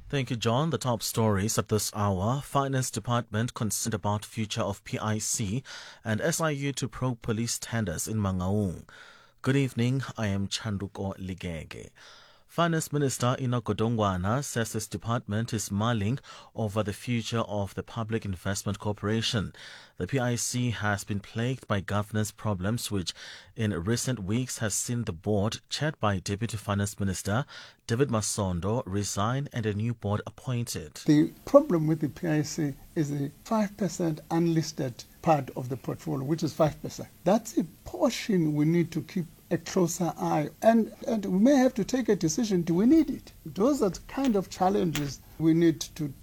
Thank you, John. The top stories at this hour. Finance Department concerned about future of PIC and SIU to probe police tenders in Mangaung. Good evening. I am Chanduko Ligege. Finance Minister Enoch Godongwana says his department is mulling over the future of the Public Investment Corporation. The PIC has been plagued by governance problems, which in recent weeks has seen the board, chaired by Deputy Finance Minister David Masondo, resign and a new board appointed. The problem with the PIC is the 5% unlisted part of the portfolio, which is 5%. That's a portion we need to keep a closer eye, and we may have to take a decision. Do we need it? Those are the kind of challenges we need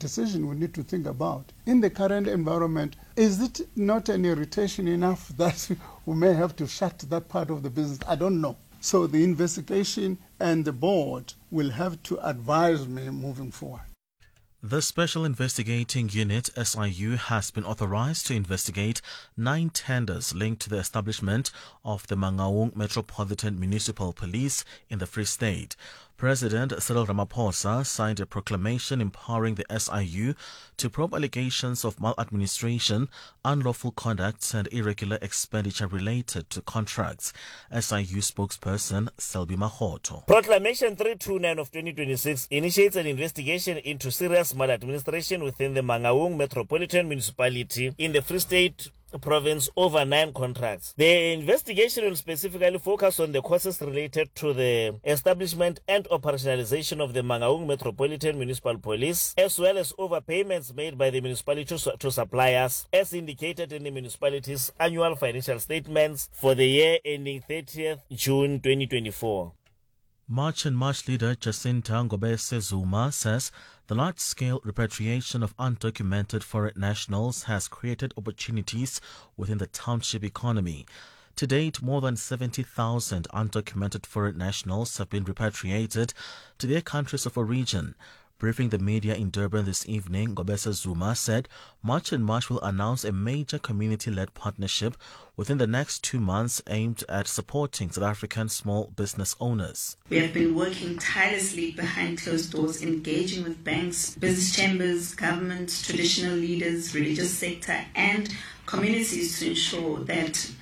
to think about. In the current environment, is it not an irritation enough that we may have to shut that part of the business? I don't know. So the investigation and the board will have to advise me moving forward. The Special Investigating Unit, SIU, has been authorized to investigate 9 tenders linked to the establishment of the Mangaung Metropolitan Municipal Police in the Free State. President Cyril Ramaphosa signed a proclamation empowering the SIU to probe allegations of maladministration, unlawful conduct and irregular expenditure related to contracts. SIU spokesperson Selby Mahoto. Proclamation 329 of 2026 initiates an investigation into serious maladministration within the Mangaung Metropolitan Municipality in the Free State province over 9 contracts. The investigation will specifically focus on the causes related to the establishment and operationalization of the Mangaung Metropolitan Municipal Police, as well as overpayments made by the municipality to suppliers, as indicated in the municipality's annual financial statements for the year ending 30th June 2024. March and March leader Jacinta Ngobese Zuma says the large-scale repatriation of undocumented foreign nationals has created opportunities within the township economy. To date, more than 70,000 undocumented foreign nationals have been repatriated to their countries of origin. Briefing the media in Durban this evening, Ngobese Zuma said March and March will announce a major community-led partnership within the next 2 months aimed at supporting South African small business owners. We have been working tirelessly behind closed doors, engaging with banks, business chambers, governments, traditional leaders, religious sector, and communities to ensure that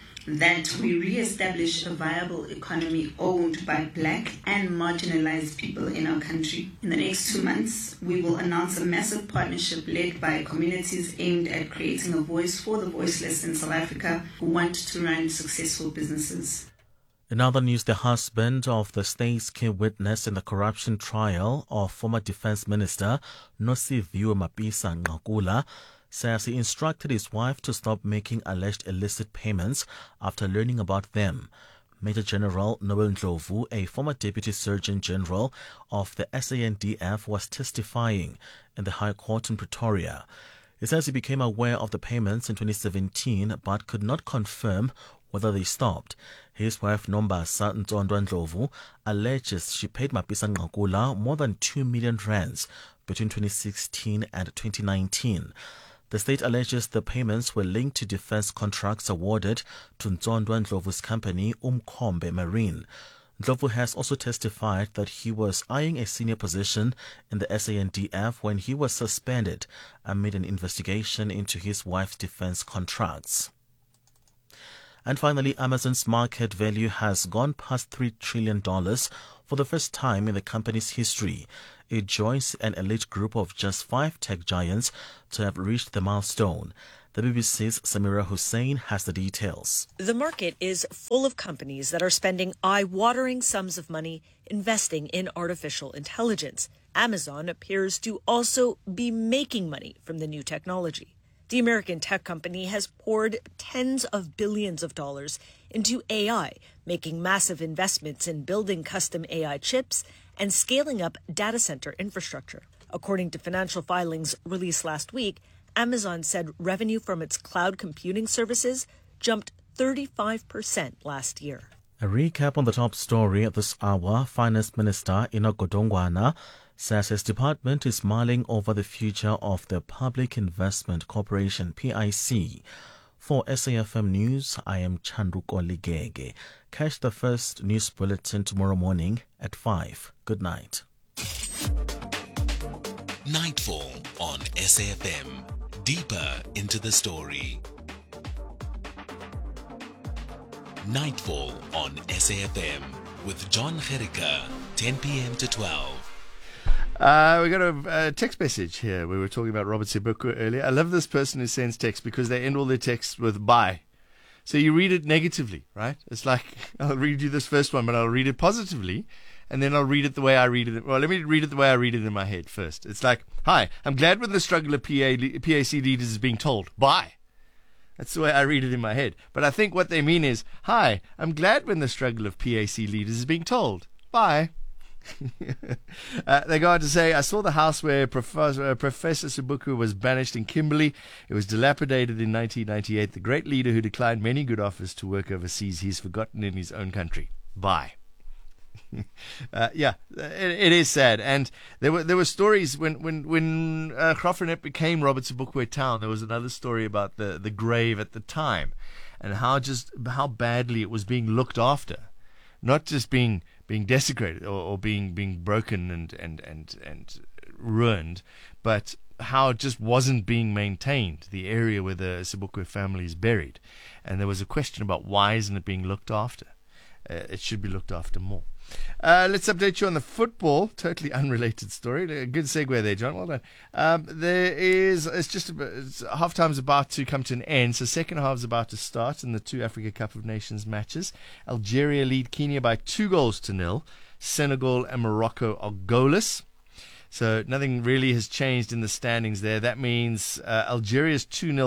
we re-establish a viable economy owned by black and marginalized people in our country. In the next 2 months, we will announce a massive partnership led by communities aimed at creating a voice for the voiceless in South Africa who want to run successful businesses. In other news, the husband of the state's key witness in the corruption trial of former Defense Minister Nosiviwe Mapisa Nqakula says he instructed his wife to stop making alleged illicit payments after learning about them. Major General Noel Ndlovu, a former Deputy Surgeon General of the SANDF, was testifying in the High Court in Pretoria. He says he became aware of the payments in 2017 but could not confirm whether they stopped. His wife Nombasa Ntondwa Ndlovu alleges she paid Mapisa Nqakula more than 2 million rands between 2016 and 2019. The state alleges the payments were linked to defense contracts awarded to Ntondwa Ndlovu's company, Umkhombe Marine. Ndlovu has also testified that he was eyeing a senior position in the SANDF when he was suspended amid an investigation into his wife's defense contracts. And finally, Amazon's market value has gone past $3 trillion for the first time in the company's history. It joins an elite group of just 5 tech giants to have reached the milestone. The BBC's Samira Hussein has the details. The market is full of companies that are spending eye-watering sums of money investing in artificial intelligence. Amazon appears to also be making money from the new technology. The American tech company has poured tens of billions of dollars into AI, making massive investments in building custom AI chips and scaling up data center infrastructure. According to financial filings released last week, Amazon said revenue from its cloud computing services jumped 35% last year. A recap on the top story at this hour. Finance Minister Enoch Godongwana says his department is mulling over the future of the Public Investment Corporation, PIC. For SAFM News, I am Chanduko Ligege. Catch the first news bulletin tomorrow morning at 5. Good night. Nightfall on SAFM. Deeper into the story. Nightfall on SAFM with John Gericke, 10 p.m. to 12. We got a text message here. We were talking about Robert Seboko earlier. I love this person who sends text because they end all their texts with bye. So you read it negatively, right? It's like, I'll read you this first one, but I'll read it positively, and then I'll read it the way I read it. Well, let me read it the way I read it in my head first. It's like, hi, I'm glad when the struggle of PAC leaders is being told. Bye. That's the way I read it in my head. But I think what they mean is, hi, I'm glad when the struggle of PAC leaders is being told. Bye. They go on to say, I saw the house where Professor Seboko was banished in Kimberley. It was dilapidated in 1998. The great leader who declined many good offers to work overseas, he's forgotten in his own country. Bye. It is sad. And there were stories when Graaff-Reinet became Robert Seboko town. There was another story about the grave at the time and how badly it was being looked after, not just being desecrated or being broken and ruined, but how it just wasn't being maintained, the area where the Seboko family is buried. And there was a question about why isn't it being looked after? It should be looked after more. Let's update you on the football. Totally unrelated story. A good segue there, John. Well done. Half time's about to come to an end, so second half's about to start in the two Africa Cup of Nations matches. Algeria lead Kenya by 2-0. Senegal and Morocco are goalless. So nothing really has changed in the standings there. That means Algeria's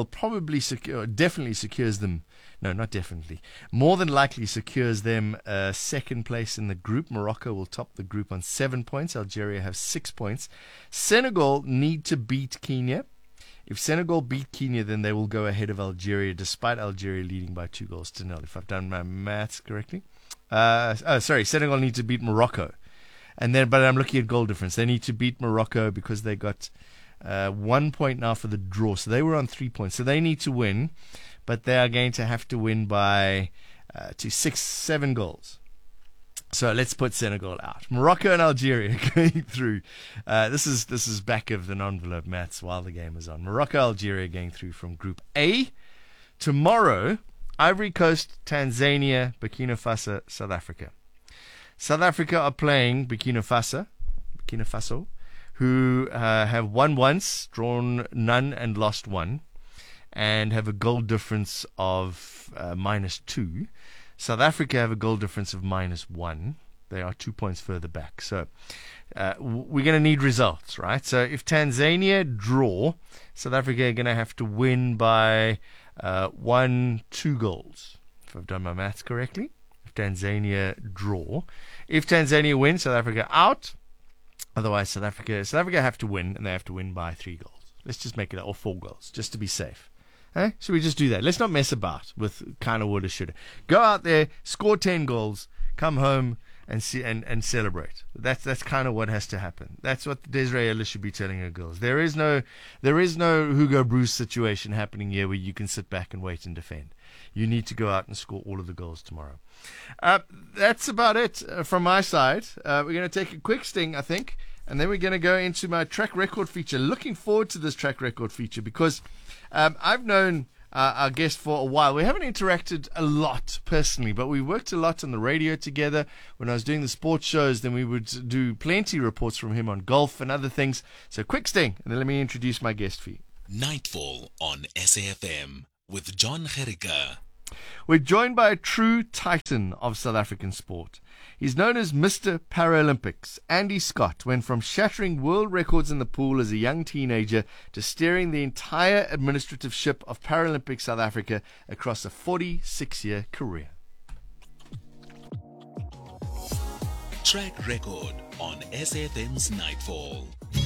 2-0 definitely secures them. No, not definitely. More than likely secures them second place in the group. Morocco will top the group on 7 points. Algeria have 6 points. Senegal need to beat Kenya. If Senegal beat Kenya, then they will go ahead of Algeria, despite Algeria leading by 2-0, if I've done my maths correctly. Senegal need to beat Morocco. But I'm looking at goal difference. They need to beat Morocco because they got 1 point now for the draw. So they were on 3 points. So they need to win. But they are going to have to win by 6-7 goals. So let's put Senegal out. Morocco and Algeria going through. This is back of the envelope maths while the game is on. Morocco, Algeria going through from Group A. Tomorrow, Ivory Coast, Tanzania, Burkina Faso, South Africa. South Africa are playing Burkina Faso, who have won once, drawn none, and lost one, and have a goal difference of -2. South Africa have a goal difference of -1. They are 2 points further back. So we're going to need results, right? So if Tanzania draw, South Africa are going to have to win by 1-2 goals, if I've done my maths correctly. If Tanzania draw. If Tanzania wins, South Africa out. Otherwise, South Africa have to win, and they have to win by 3 goals. Let's just make it, or 4 goals, just to be safe. Hey? Should we just do that? Let's not mess about with kind of woulda, shoulda. Go out there, score 10 goals, come home and celebrate. That's kind of what has to happen. That's what Desiree Ellis should be telling her girls. There is no Hugo Bruce situation happening here where you can sit back and wait and defend. You need to go out and score all of the goals tomorrow. That's about it from my side. We're going to take a quick sting, I think, and then we're going to go into my track record feature. Looking forward to this track record feature because I've known our guest for a while. We haven't interacted a lot personally, but we worked a lot on the radio together. When I was doing the sports shows, then we would do plenty of reports from him on golf and other things. So quick sting, and then let me introduce my guest for you. Nightfall on SAFM with John Gericke. We're joined by a true titan of South African sport. He's known as Mr. Paralympics. Andy Scott went from shattering world records in the pool as a young teenager to steering the entire administrative ship of Paralympic South Africa across a 46-year career. Track record on SAFM's Nightfall.